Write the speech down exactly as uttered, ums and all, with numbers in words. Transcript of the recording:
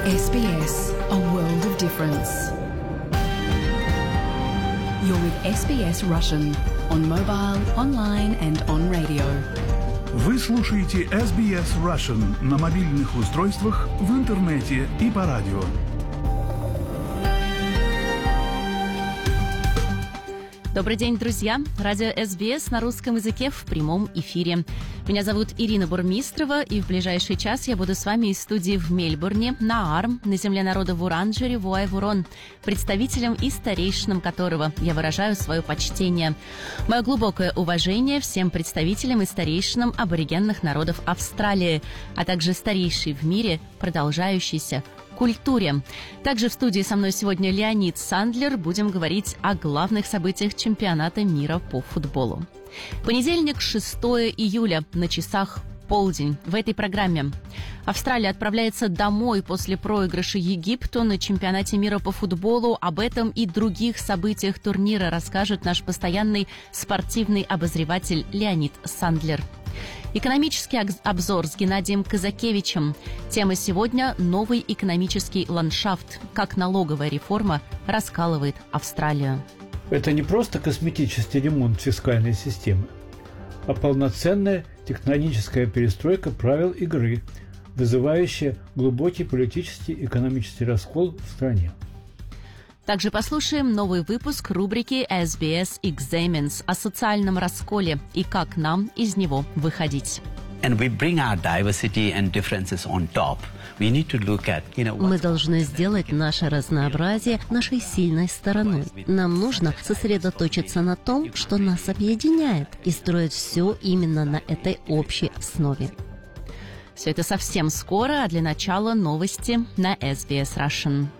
эс би эс, a world of difference. You're with эс би эс Russian on mobile, online and on radio. Вы слушаете эс би эс Russian на мобильных устройствах, в интернете и по радио. Добрый день, друзья! Радио эс би эс на русском языке в прямом эфире. Меня зовут Ирина Бурмистрова, и в ближайший час я буду с вами из студии в Мельбурне, на Арм, на земле народа Вуранджери, Вуай-Вурон, представителем и старейшинам которого я выражаю свое почтение. Мое глубокое уважение всем представителям и старейшинам аборигенных народов Австралии, а также старейшей в мире продолжающейся культуре. Также в студии со мной сегодня Леонид Сандлер. Будем говорить о главных событиях чемпионата мира по футболу. Понедельник, шестого июля, на часах полдень. В этой программе Австралия отправляется домой после проигрыша Египту на чемпионате мира по футболу. Об этом и других событиях турнира расскажет наш постоянный спортивный обозреватель Леонид Сандлер. Экономический обзор с Геннадием Казакевичем. Тема сегодня – новый экономический ландшафт. Как налоговая реформа раскалывает Австралию. Это не просто косметический ремонт фискальной системы, а полноценная тектоническая перестройка правил игры, вызывающая глубокий политический и экономический раскол в стране. Также послушаем новый выпуск рубрики эс би эс Examines о социальном расколе и как нам из него выходить. Мы должны сделать наше разнообразие нашей сильной стороной. Нам нужно сосредоточиться на том, что нас объединяет, и строить все именно на этой общей основе. Все это совсем скоро, а для начала новости на эс би эс Russian.